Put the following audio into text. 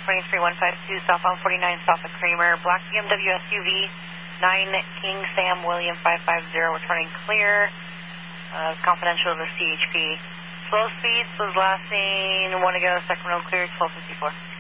23152, southbound 49, south of Kramer. Black BMW SUV, 9 King Sam William 550, returning clear. Confidential to CHP. Slow speeds was last seen 1 ago, second row clear, 1254.